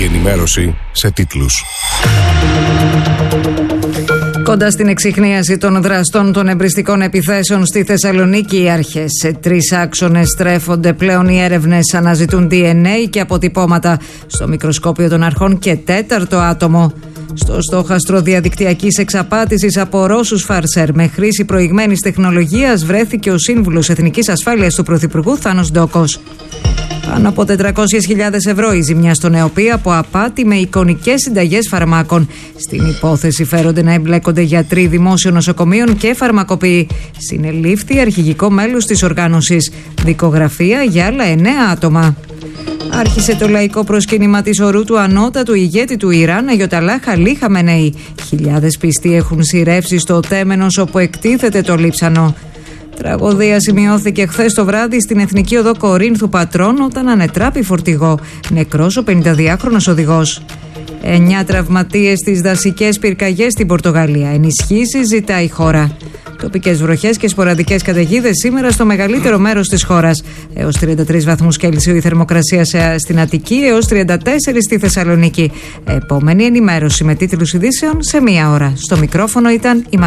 ενημέρωση σε τίτλους. Κοντά στην εξιχνίαση των δραστών των εμπριστικών επιθέσεων στη Θεσσαλονίκη, οι αρχές σε 3 άξονες στρέφονται πλέον. Οι έρευνες αναζητούν DNA και αποτυπώματα στο μικροσκόπιο των αρχών και 4ο άτομο. Στο στόχαστρο διαδικτυακής εξαπάτησης από Ρώσους φάρσερ με χρήση προηγμένης τεχνολογίας βρέθηκε ο σύμβουλος Εθνικής Ασφάλειας του Πρωθυπουργού Θάνος Ντόκος. Πάνω από 400.000 ευρώ η ζημιά στον ΕΟΠΗ από απάτη με εικονικές συνταγές φαρμάκων. Στην υπόθεση φέρονται να εμπλέκονται γιατροί δημόσιων νοσοκομείων και φαρμακοποιοί. Συνελήφθη αρχηγικό μέλος της οργάνωσης. Δικογραφία για άλλα 9 άτομα. Άρχισε το λαϊκό προσκύνημα της ορού του ανώτατου ηγέτη του Ιράν, Αγιοταλάχ Αλί Χαμενεή. Χιλιάδες πιστοί έχουν σειρεύσει στο Τέμενος όπου εκτίθεται το λείψανο. Τραγωδία σημειώθηκε χθες το βράδυ στην Εθνική Οδό Κορίνθου Πατρών όταν ανετράπη φορτηγό. Νεκρός ο 52χρονος οδηγός. 9 τραυματίες στις δασικές πυρκαγιές στην Πορτογαλία. Ενισχύσεις ζητάει η χώρα. Τοπικές βροχές και σποραδικές καταιγίδες σήμερα στο μεγαλύτερο μέρος της χώρας. Έως 33 βαθμούς Κέλσιου η θερμοκρασία στην Αττική, έως 34 στη Θεσσαλονίκη. Επόμενη ενημέρωση με τίτλους ειδήσεων σε 1 ώρα. Στο μικρόφωνο ήταν η